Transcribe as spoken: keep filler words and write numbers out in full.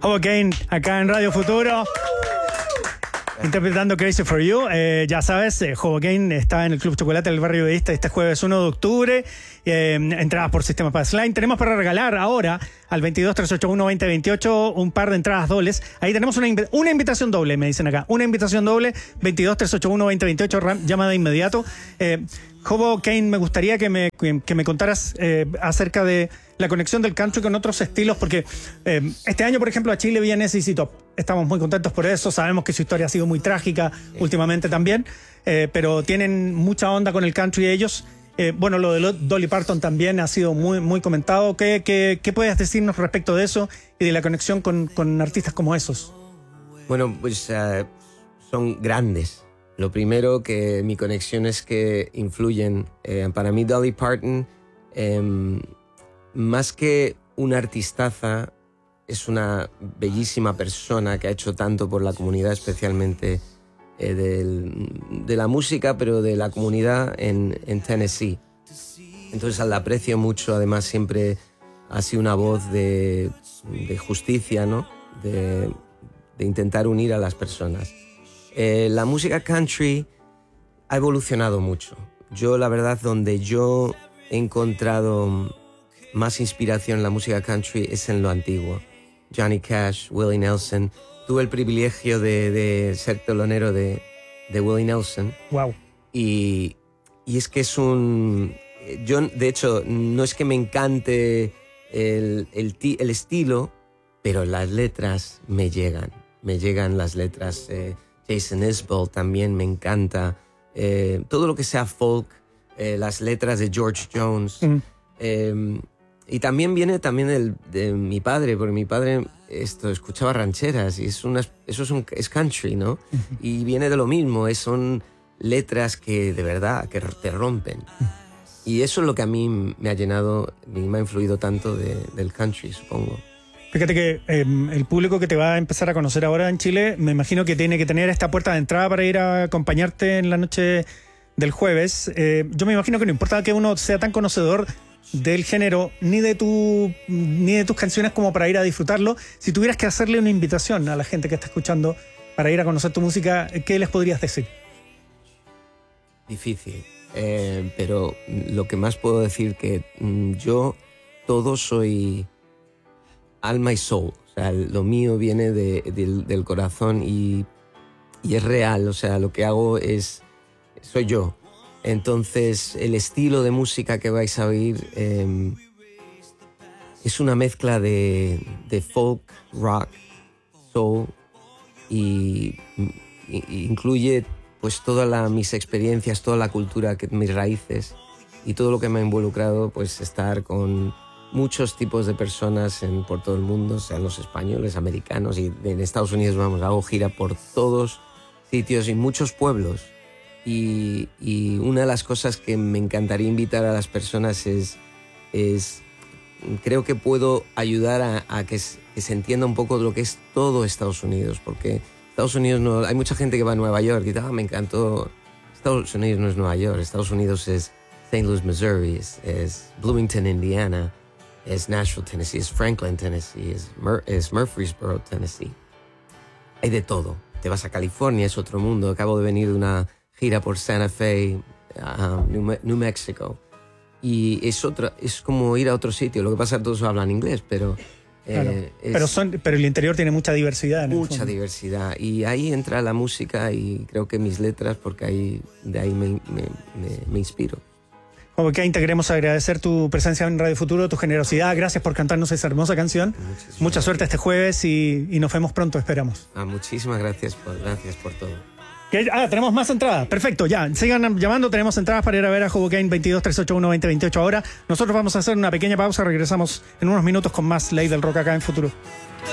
Hoboken, acá en Radio Futuro. Interpretando Crazy for You. Eh, ya sabes, eh, Hoboken está en el Club Chocolate del Barrio Budista este jueves uno de octubre. Eh, entradas por Sistema Passline. Tenemos para regalar ahora al veintidós, trescientos ochenta y uno, veinte veintiocho un par de entradas dobles. Ahí tenemos una, inv una invitación doble, me dicen acá. Una invitación doble, veintidós, trescientos ochenta y uno, veinte veintiocho. Llama de inmediato. Eh, Hoboken, me gustaría que me, que me contaras eh, acerca de la conexión del country con otros estilos, porque eh, este año, por ejemplo, a Chile viene S Z Top. Estamos muy contentos por eso. Sabemos que su historia ha sido muy trágica últimamente también, eh, pero tienen mucha onda con el country ellos. Eh, bueno, lo de Dolly Parton también ha sido muy, muy comentado. ¿Qué, qué, qué puedes decirnos respecto de eso y de la conexión con, con artistas como esos? Bueno, pues uh, son grandes. Lo primero, que mi conexión es que influyen. Eh, para mí, Dolly Parton, eh, más que una artistaza, es una bellísima persona que ha hecho tanto por la comunidad, especialmente eh, del, de la música, pero de la comunidad en, en Tennessee. Entonces la aprecio mucho. Además, siempre ha sido una voz de, de justicia, ¿no? De, de intentar unir a las personas. Eh, la música country ha evolucionado mucho. Yo, la verdad, donde yo he encontrado más inspiración en la música country es en lo antiguo. Johnny Cash, Willie Nelson. Tuve el privilegio de, de ser telonero de, de Willie Nelson. Wow. Y, y es que es un... Yo, de hecho, no es que me encante el, el, el estilo, pero las letras me llegan. Me llegan las letras... Eh, Jason Isbell también me encanta. Eh, todo lo que sea folk, eh, las letras de George Jones. Mm. Eh, y también viene también del, de mi padre, porque mi padre esto, escuchaba rancheras y es una, eso es, un, es country, ¿no? Uh-huh. Y viene de lo mismo, es, son letras que de verdad que te rompen. Uh-huh. Y eso es lo que a mí me ha llenado y me ha influido tanto de, del country, supongo. Fíjate que eh, el público que te va a empezar a conocer ahora en Chile, me imagino que tiene que tener esta puerta de entrada para ir a acompañarte en la noche del jueves. Eh, yo me imagino que no importa que uno sea tan conocedor del género, ni de, tu, ni de tus canciones como para ir a disfrutarlo. Si tuvieras que hacerle una invitación a la gente que está escuchando para ir a conocer tu música, ¿qué les podrías decir? Difícil, eh, pero lo que más puedo decir que mm, yo todo soy... alma y soul, o sea, lo mío viene de, de, del corazón y, y es real, o sea, lo que hago es, soy yo. Entonces, el estilo de música que vais a oír eh, es una mezcla de, de folk, rock, soul y, y incluye pues todas la, mis experiencias, toda la cultura, que, mis raíces y todo lo que me ha involucrado, pues estar con muchos tipos de personas en, por todo el mundo, sean los españoles, americanos, y en Estados Unidos, vamos, hago gira por todos sitios y muchos pueblos. Y, y una de las cosas que me encantaría invitar a las personas es, es creo que puedo ayudar a, a que, se, que se entienda un poco de lo que es todo Estados Unidos, porque Estados Unidos no, hay mucha gente que va a Nueva York y tal, ah, me encantó. Estados Unidos no es Nueva York, Estados Unidos es Saint Louis, Missouri, es, es Bloomington, Indiana, es Nashville, Tennessee, es Franklin, Tennessee, es, Mur es Murfreesboro, Tennessee. Hay de todo. Te vas a California, es otro mundo. Acabo de venir de una gira por Santa Fe, uh, New, Me New Mexico. Y es, otra, es como ir a otro sitio. Lo que pasa es que todos hablan inglés, pero... Claro. Eh, es, pero, son, pero el interior tiene mucha diversidad. Mucha diversidad. Y ahí entra la música y creo que mis letras, porque ahí, de ahí me, me, me, me inspiro. Hoboken, te queremos agradecer tu presencia en Radio Futuro, tu generosidad. Gracias por cantarnos esa hermosa canción. Muchísimas Mucha suerte gracias. Este jueves y, y nos vemos pronto, esperamos. Ah, muchísimas gracias por, gracias por todo. ¿Qué? Ah, tenemos más entradas. Perfecto, ya. Sigan llamando, tenemos entradas para ir a ver a Hoboken. Veintidós, trescientos ochenta y uno, veinte veintiocho ahora. Nosotros vamos a hacer una pequeña pausa, regresamos en unos minutos con más Ley del Rock acá en Futuro.